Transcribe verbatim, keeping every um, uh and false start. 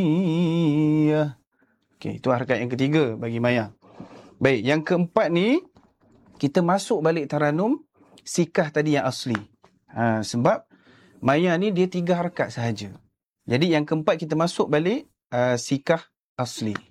Okey, itu harakat yang ketiga bagi Maya. Baik, yang keempat ni kita masuk balik taranum sikah tadi yang asli. Ha, sebab Maya ni dia tiga harakat sahaja. Jadi yang keempat kita masuk balik uh, sikah asli.